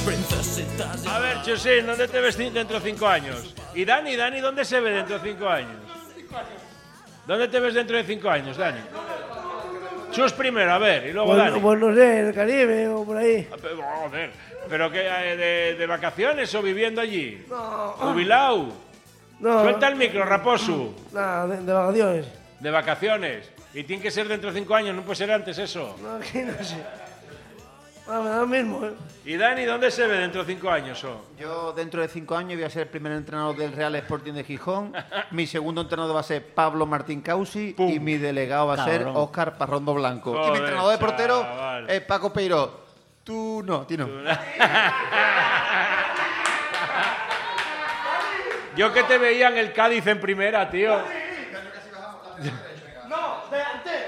A ver, Chusín, ¿dónde te ves dentro de 5 años? ¿Y Dani, ¿dónde se ve dentro de 5 años? ¿Dónde te ves dentro de 5 años, Dani? Chus primero, a ver, y luego Dani. Pues no sé, en el Caribe o por ahí. Joder, ¿pero qué? ¿De vacaciones o viviendo allí? No. ¿Jubilado? No. Suelta el micro, Raposo. Nada, de vacaciones. De vacaciones. Y tiene que ser dentro de 5 años, no puede ser antes eso. No, aquí no sé. Ah, me da lo mismo, ¿Y Dani, dónde se ve dentro de 5 años? Yo dentro de 5 años voy a ser el primer entrenador del Real Sporting de Gijón. Mi segundo entrenador va a ser Pablo Martín Causi. ¡Pum! Y mi delegado va a ser Óscar Parrondo Blanco. Joder, y mi entrenador de portero chaval. es Paco Peiró. Tú no. Yo que te veía en el Cádiz en primera, tío. No, delantero.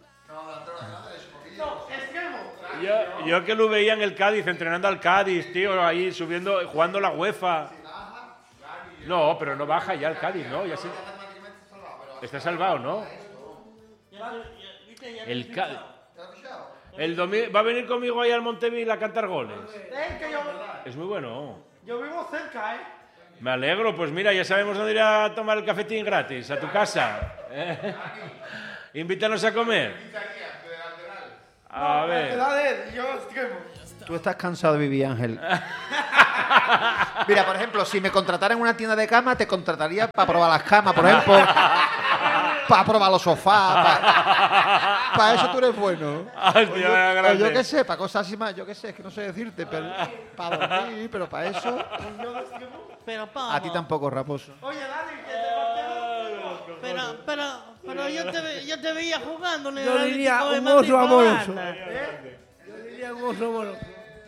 No, extremo. Yo que lo veía en el Cádiz, entrenando al Cádiz, tío, ahí subiendo, jugando la UEFA. No, pero no baja ya el Cádiz, ¿no? Ya está salvado, ¿no? El Cádiz. El domingo va a venir conmigo ahí al Montevil a cantar goles. Es muy bueno. Yo vivo cerca, ¿eh? Me alegro, pues mira, ya sabemos dónde ir a tomar el cafetín gratis, a tu casa. Invítanos a comer. A ver. Yo extremo. Tú estás cansado de vivir, Ángel. Mira, por ejemplo, si me contratara en una tienda de cama, te contrataría para probar las camas, por ejemplo. Para probar los sofás. Para eso tú eres bueno. O yo qué sé, para cosas así más, yo qué sé, es que no sé decirte, pero para dormir, pero para eso. Pero Pablo, A ti tampoco, Raposo. Oye, Dani, que te pero yo te veía jugando en el Yo diría Atlético de un Madrid oso por amoroso. banda. Yo diría un oso amoroso.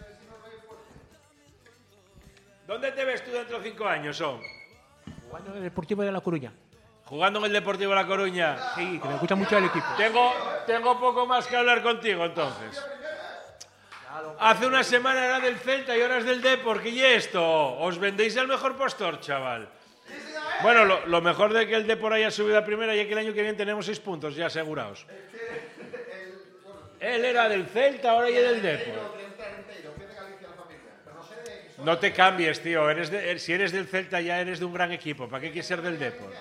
¿Dónde te ves tú dentro de 5 años, Jugando en el Deportivo de La Coruña. Jugando en el Deportivo de La Coruña. Sí, que me gusta mucho el equipo. Tengo poco más que hablar contigo, entonces. Hace una semana era del Celta y ahora es del Depor. ¿Qué y esto? Os vendéis al mejor postor, chaval. Bueno, lo mejor de que el Depor haya subido a primera y que el año que viene tenemos 6 puntos ya asegurados. Él era del Celta, ahora ya es del Depor. No te cambies, tío. Si eres del Celta ya eres de un gran equipo. ¿Para qué quieres ser del Depor?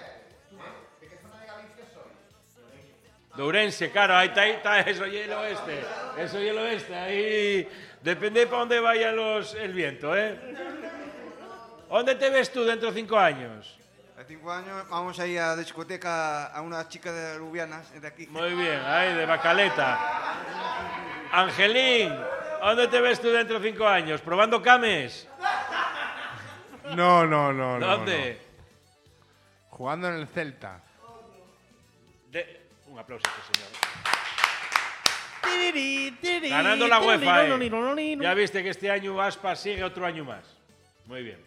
De Ourense, claro, ahí está, eso y el oeste. Eso y el oeste, ahí. Depende para dónde vaya el viento, ¿eh? ¿Dónde te ves tú dentro de 5 años? A 5 años vamos a ir a la discoteca a una chica de Lubianas, de aquí. Muy bien, ahí, de Bacaleta. Angelín, ¿dónde te ves tú dentro de 5 años? ¿Probando cames? No. ¿Dónde? No. Jugando en el Celta. Un aplauso a este señor. Ganando la UEFA, Ya viste que este año Aspa sigue otro año más. Muy bien.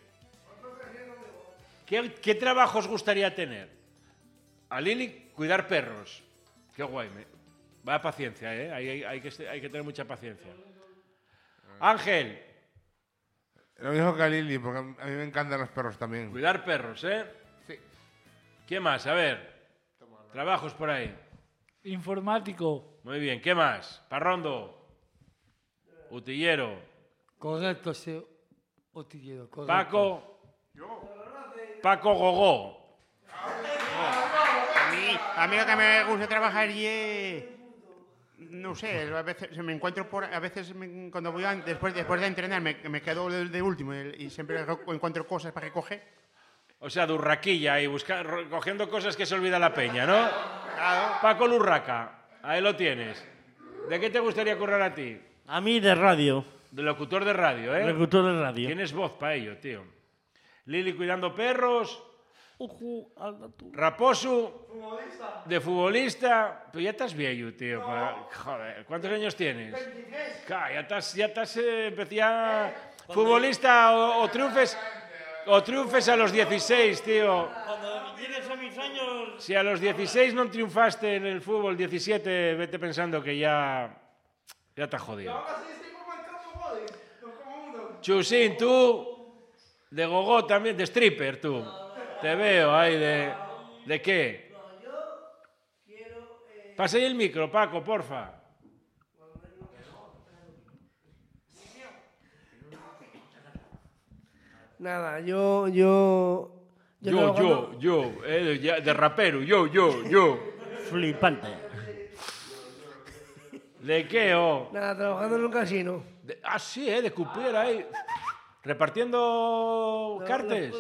¿Qué trabajo os gustaría tener? A Lili, cuidar perros. Qué guay. Vaya paciencia, ¿eh? Hay que tener mucha paciencia. Ángel. Lo mismo que a Lili, porque a mí me encantan los perros también. Cuidar perros, ¿eh? Sí. ¿Qué más? A ver. Trabajos por ahí. Informático. Muy bien. ¿Qué más? Parrondo. Utillero. Correcto, sí. Utillero, correcto. Paco. Paco Gogó. A mí lo que me gusta trabajar es... No sé, a veces me encuentro cuando voy después de entrenar me quedo de último y siempre encuentro cosas para recoger. O sea, de urraquilla y cogiendo cosas que se olvida la peña, ¿no? Claro. Paco Lurraca, ahí lo tienes. ¿De qué te gustaría currar a ti? A mí de radio. De locutor de radio, ¿eh? Locutor de radio. Tienes voz para ello, tío. Lili cuidando perros. Raposo. De futbolista. Pero ya estás viejo, tío. Joder, ¿cuántos años tienes? 23. Ya estás futbolista o triunfes. O triunfes a los 16, tío. Cuando llegues a mis años... Si a los 16 no triunfaste en el fútbol, 17, vete pensando que ya te has jodido. Chusín, tú, de gogó también, de stripper, tú. Te veo ahí ¿de qué? Pasa ahí el micro, Paco, porfa. Nada, Yo, de rapero, yo. Flipante. ¿De qué, oh? Nada, trabajando en un casino. Sí, de cupiera ahí. Repartiendo cartes.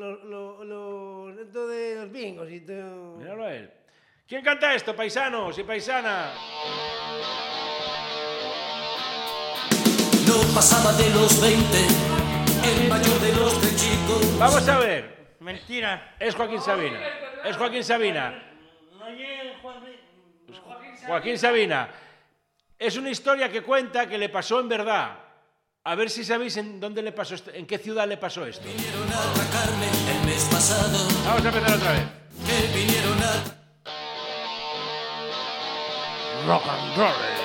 Esto de los bingos y todo. Míralo a él. ¿Quién canta esto, paisanos y paisanas? No pasaba de los 20, el mayor de los tres chicos. Vamos a ver. Mentira. Es Joaquín Sabina. Es Joaquín Sabina. Joaquín Sabina. Es una historia que cuenta que le pasó en verdad. A ver si sabéis en dónde le pasó esto, en qué ciudad le pasó esto. Vinieron a atracarme el mes pasado. Vamos a empezar otra vez. Que vinieron a... Rock and roll.